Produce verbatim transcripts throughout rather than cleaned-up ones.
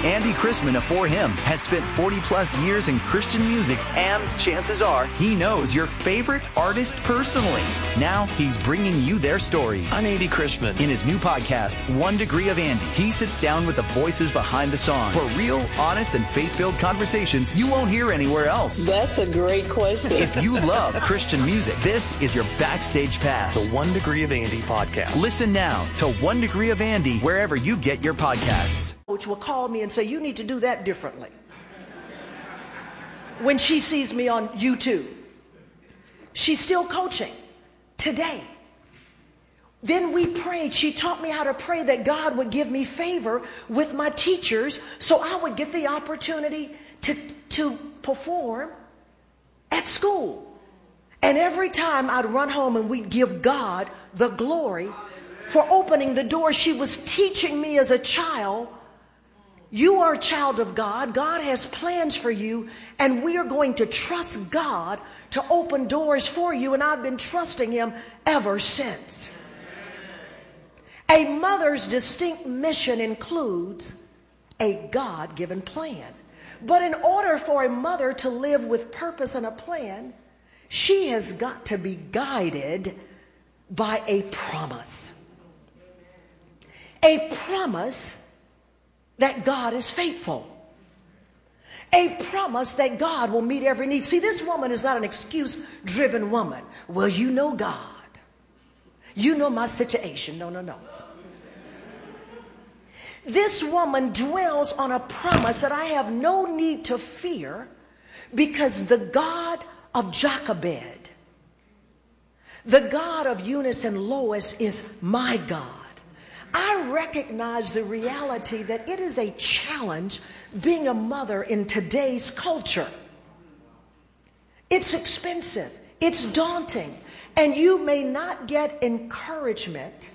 Andy Chrisman of For Him has spent forty plus years in Christian music, and chances are he knows your favorite artist personally. Now he's bringing you their stories. I'm Andy Chrisman. In his new podcast, One Degree of Andy, he sits down with the voices behind the songs for real, honest, and faith-filled conversations you won't hear anywhere else. That's a great question. If you love Christian music, this is your backstage pass. The One Degree of Andy podcast. Listen now to One Degree of Andy wherever you get your podcasts. Which will call me and say, you need to do that differently. When she sees me on YouTube, she's still coaching today. Then we prayed. She taught me how to pray that God would give me favor with my teachers so I would get the opportunity to, to perform at school. And every time I'd run home and we'd give God the glory for opening the door. She was teaching me as a child, you are a child of God. God has plans for you, and we are going to trust God to open doors for you. And I've been trusting Him ever since. A mother's distinct mission includes a God-given plan. But in order for a mother to live with purpose and a plan, she has got to be guided by a promise. A promise that God is faithful. A promise that God will meet every need. See, this woman is not an excuse-driven woman. Well, you know God. You know my situation. No, no, no. This woman dwells on a promise that I have no need to fear because the God of Jochebed, the God of Eunice and Lois is my God. I recognize the reality that it is a challenge being a mother in today's culture. It's expensive. It's daunting. And you may not get encouragement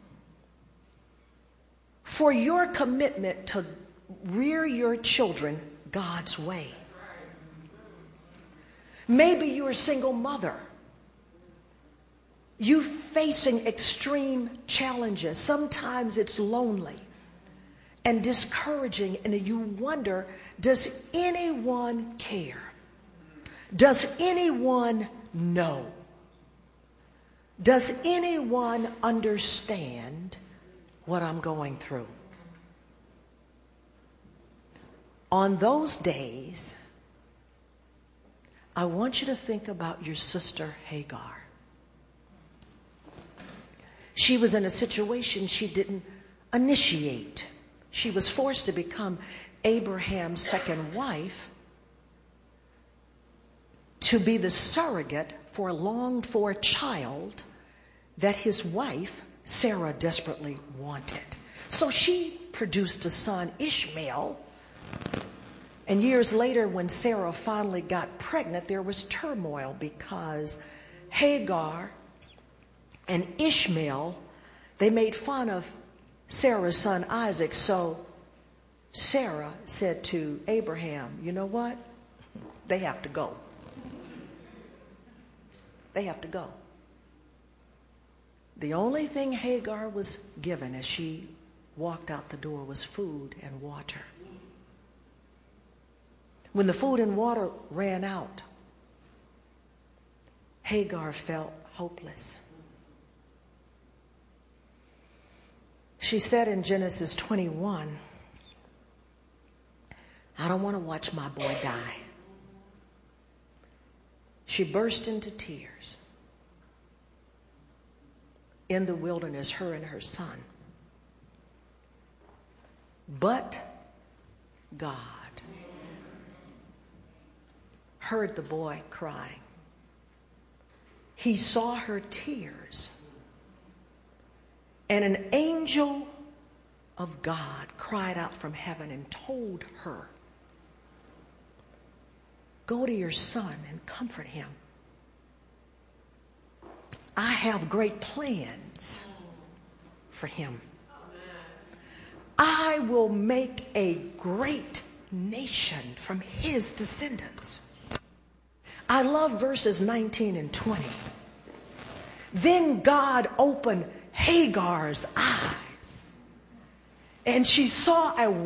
for your commitment to rear your children God's way. Maybe you're a single mother. You facing extreme challenges. Sometimes it's lonely and discouraging, and you wonder, does anyone care? Does anyone know? Does anyone understand what I'm going through? On those days, I want you to think about your sister Hagar. She was in a situation she didn't initiate. She was forced to become Abraham's second wife to be the surrogate for a longed-for child that his wife, Sarah, desperately wanted. So she produced a son, Ishmael. And years later, when Sarah finally got pregnant, there was turmoil because Hagar and Ishmael, they made fun of Sarah's son Isaac. So Sarah said to Abraham, you know what? They have to go. They have to go. The only thing Hagar was given as she walked out the door was food and water. When the food and water ran out, Hagar felt hopeless. She said in Genesis twenty-one, I don't want to watch my boy die. She burst into tears in the wilderness, her and her son. But God heard the boy crying. He saw her tears. And an angel of God cried out from heaven and told her, go to your son and comfort him. I have great plans for him. I will make a great nation from his descendants. I love verses nineteen and twenty. Then God opened Hagar's eyes, and she saw a